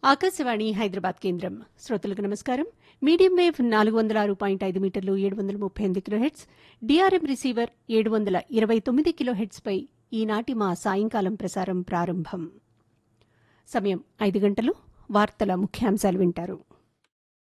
ఆకాశవాణి హైదరాబాద్ కేంద్రం. శ్రోతలకు నమస్కారం. మీడియం వేవ్ 406.5 మీటర్లు 738 కిలోహెట్స్, డిఆర్ఎం రిసీవర్ 729 కిలోహెట్స్పై ఈనాటి మా సాయంకాలం ప్రసారం ప్రారంభం. సమయం 5 గంటలు. వార్తల ముఖ్యాంశాలు వింటారు.